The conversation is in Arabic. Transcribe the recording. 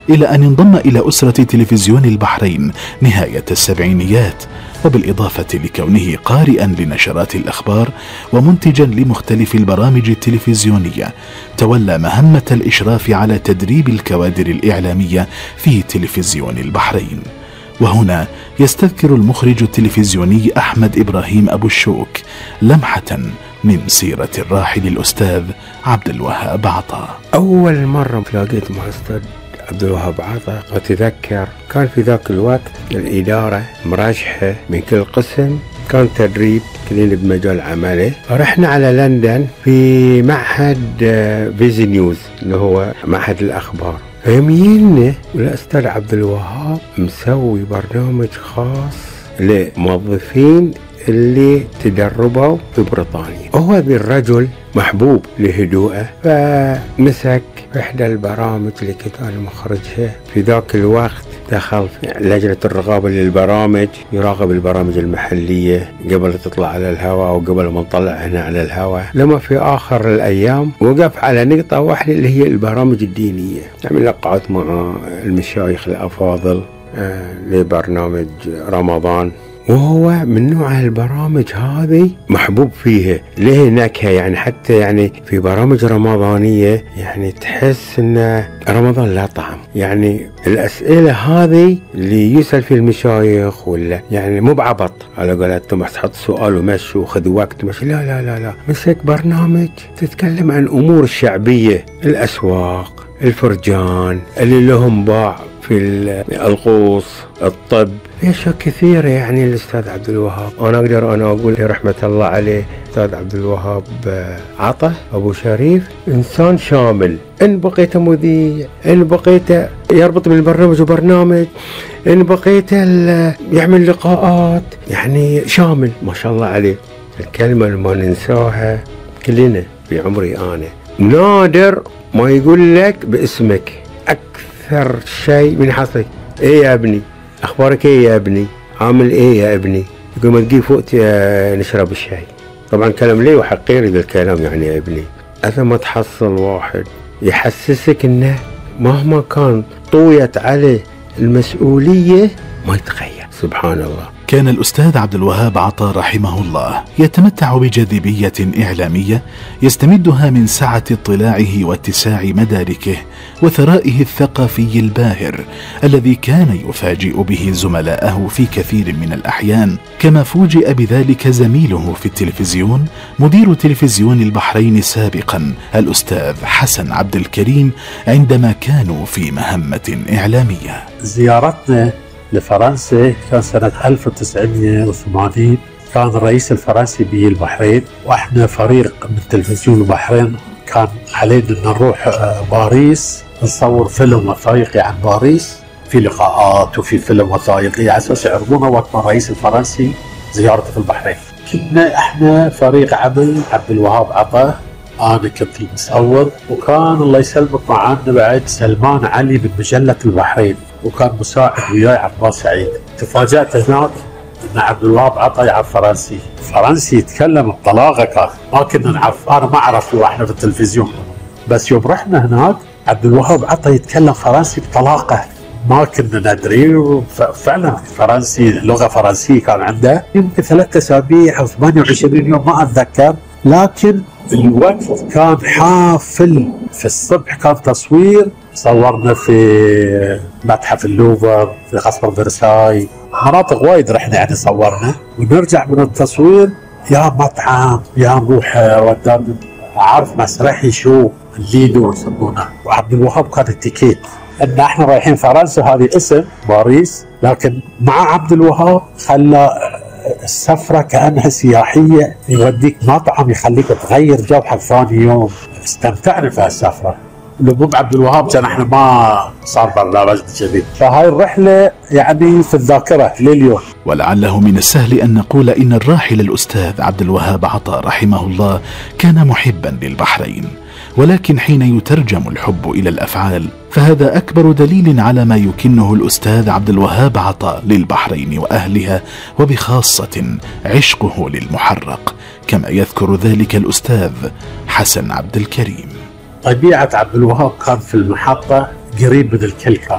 إلى أن انضم إلى أسرة تلفزيون البحرين نهاية السبعينيات، وبالإضافة لكونه قارئا لنشرات الأخبار ومنتجا لمختلف البرامج التلفزيونية، تولى مهمة الإشراف على تدريب الكوادر الإعلامية في تلفزيون البحرين. وهنا يستذكر المخرج التلفزيوني أحمد إبراهيم أبو الشوك لمحة من سيرة الراحل الأستاذ عبد الوهاب عطا. أول مرة تلاقيت مع أستاذ عبد الوهاب عطا أتذكر كان في ذاك الوقت الإدارة مرشحة من كل قسم، كان تدريب كلنا بمجال عمله، فرحنا على لندن في معهد فيزي نيوز اللي هو معهد الأخبار، فيميلنا والأستاذ عبد الوهاب مسوي برنامج خاص لموظفين اللي تدربوا في بريطانيا. هو ذي الرجل محبوب لهدوءه، فمسك إحدى البرامج اللي كنت أنا مخرجها في ذاك الوقت، دخل في لجنة الرقابة للبرامج، يراقب البرامج المحلية قبل تطلع على الهواء وقبل ما نطلع هنا على الهواء. لما في آخر الأيام وقف على نقطة واحدة اللي هي البرامج الدينية، نعمل لقاءات مع المشايخ الأفاضل لبرنامج رمضان، وهو من نوع البرامج هذه محبوب فيها، له نكهة يعني، حتى يعني في برامج رمضانية يعني تحس ان رمضان لا طعم، يعني الأسئلة هذه اللي يسأل في المشايخ ولا يعني مو بعبط على قولتهم تحط سؤال ومشي وخذ وقت مشي، لا لا لا لا، مسك برنامج تتكلم عن أمور الشعبية، الأسواق، الفرجان اللي لهم باع في القوص، الطب، في أشياء كثيرة يعني. الأستاذ عبد الوهاب أنا أقدر أنا أقول رحمة الله عليه أستاذ عبد الوهاب عطا أبو شريف إنسان شامل، إن بقيت مذيع، إن بقيت يربط من برنامج وبرنامج، إن بقيت يعمل لقاءات، يعني شامل ما شاء الله عليه. الكلمة اللي ما ننساها كلنا في عمري أنا، نادر ما يقول لك باسمك، أكثر شيء من حصرك إيه يا ابني، أخبارك إيه يا ابني، عامل إيه يا ابني، يقول ما تجي فوق نشرب الشاي. طبعا كلام لي وحقير ذا الكلام يعني يا ابني. إذا ما تحصل واحد يحسسك إنه مهما كان طويت عليه المسؤولية ما يتغير، سبحان الله. كان الأستاذ عبد الوهاب عطا رحمه الله يتمتع بجاذبية إعلامية يستمدها من سعة اطلاعه واتساع مداركه وثرائه الثقافي الباهر الذي كان يفاجئ به زملائه في كثير من الأحيان، كما فوجئ بذلك زميله في التلفزيون مدير تلفزيون البحرين سابقا الأستاذ حسن عبد الكريم عندما كانوا في مهمة إعلامية. زيارتنا لفرنسا كان سنة 1980، كان الرئيس الفرنسي بالبحرين، واحنا فريق من تلفزيون البحرين كان علينا ان نروح باريس نصور فيلم وثائقي عن باريس، في لقاءات وفي فيلم وثائقي على اساس يعرضونا وقت ما الرئيس الفرنسي زيارته في البحرين. كنا احنا فريق عمل عبد الوهاب عطا، انا كنت المصور، وكان الله يسلمك معانا بعد سلمان علي من مجلة البحرين، وكان مساعد وياي عباس سعيد. تفاجأت هناك ان عبد الوهاب عطا يعرف فرنسي، فرنسي يتكلم بطلاقه، كان ما كنا نعرف، انا ما اعرف واحنا في التلفزيون، بس يوم رحنا هناك عبد الوهاب عطا يتكلم فرنسي بطلاقه ما كنا ندري، فعلا فرنسي لغه فرنسيه كان عنده. يمكن 3 أسابيع او 28 يوم ما اتذكر، لكن الوقت كان حافل. في الصبح كان تصوير، صورنا في متحف اللوفر، في قصر فرساي، مناطق وايد رحنا يعني صورنا، ونرجع من التصوير يا مطعم يا نروح ودان عارف مسرحي شو الليدو يسمونه. وعبد الوهاب كان التيكيت ان احنا رايحين فرنسا، هذه اسم باريس، لكن مع عبد الوهاب خلى السفرة كأنها سياحية، يوديك مطعم يخليك تغير جو حق ثاني يوم. استمتعنا في هالسفرة. لو عبد الوهاب كان احنا ما صار برنامج جديد، فهاي الرحلة يعني في الذاكرة لليوم. ولعله من السهل أن نقول إن الراحل الأستاذ عبد الوهاب عطا رحمه الله كان محبا للبحرين، ولكن حين يترجم الحب إلى الأفعال فهذا أكبر دليل على ما يكنه الأستاذ عبد الوهاب عطا للبحرين وأهلها، وبخاصة عشقه للمحرق، كما يذكر ذلك الأستاذ حسن عبد الكريم. طبيعة عبد الوهاب كان في المحطة قريب من الكل كان.